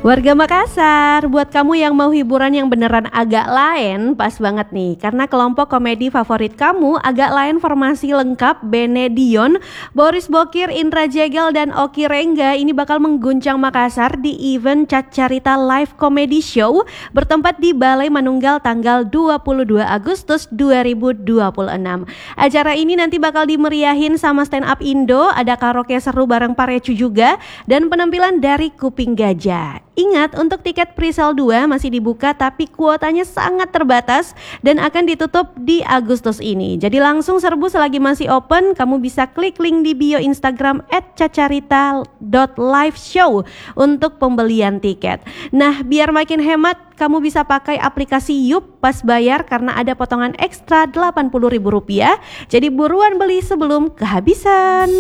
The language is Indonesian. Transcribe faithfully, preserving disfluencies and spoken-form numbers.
Warga Makassar, buat kamu yang mau hiburan yang beneran agak lain, pas banget nih. Karena kelompok komedi favorit kamu, Agak Lain Formasi Lengkap, Benedion, Boris Bokir, Indra Jegel, dan Oki Rengga ini bakal mengguncang Makassar di event Cacarita Live Comedy Show bertempat di Balai Manunggal tanggal dua puluh dua Agustus dua ribu dua puluh enam. Acara ini nanti bakal dimeriahin sama stand up Indo, ada karaoke seru bareng Parecu juga, dan penampilan dari Kuping Gajah. Ingat, untuk tiket presale dua masih dibuka tapi kuotanya sangat terbatas dan akan ditutup di Agustus ini. Jadi langsung serbu selagi masih open. Kamu bisa klik link di bio Instagram at cacarita dot live show untuk pembelian tiket. Nah, biar makin hemat, kamu bisa pakai aplikasi Yup pas bayar karena ada potongan ekstra delapan puluh ribu rupiah. Jadi buruan beli sebelum kehabisan.